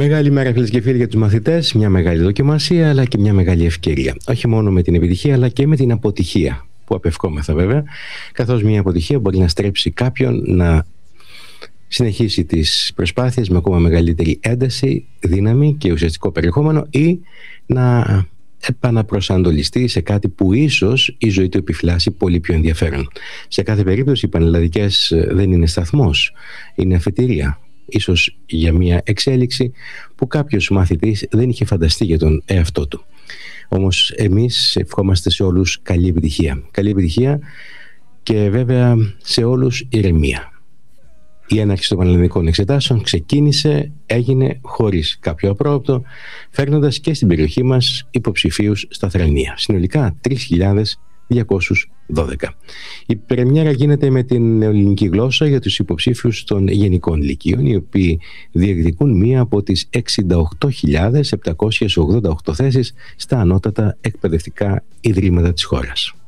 Μεγάλη μέρα, φίλες και φίλοι, για τους μαθητές. Μια μεγάλη δοκιμασία, αλλά και μια μεγάλη ευκαιρία. Όχι μόνο με την επιτυχία, αλλά και με την αποτυχία, που απευκόμεθα βέβαια, καθώς μια αποτυχία μπορεί να στρέψει κάποιον να συνεχίσει τις προσπάθειες με ακόμα μεγαλύτερη ένταση, δύναμη και ουσιαστικό περιεχόμενο, ή να επαναπροσανατολιστεί σε κάτι που ίσως η ζωή του επιφυλάσσει πολύ πιο ενδιαφέρον. Σε κάθε περίπτωση οι πανελλαδικές δεν είναι σταθμός, είναι αφετηρία. Ίσως για μια εξέλιξη που κάποιος μαθητής δεν είχε φανταστεί για τον εαυτό του. Όμως εμείς ευχόμαστε σε όλους καλή επιτυχία. Καλή επιτυχία και βέβαια σε όλους ηρεμία. Η έναρξη των πανελλαδικών εξετάσεων έγινε χωρίς κάποιο απρόοπτο, φέρνοντας και στην περιοχή μας υποψηφίους στα Θρανία. Συνολικά 3.212. Η πρεμιέρα γίνεται με την νεοελληνική γλώσσα για τους υποψήφιους των γενικών λυκείων, οι οποίοι διεκδικούν μία από τις 68.788 θέσεις στα ανώτατα εκπαιδευτικά ιδρύματα της χώρας.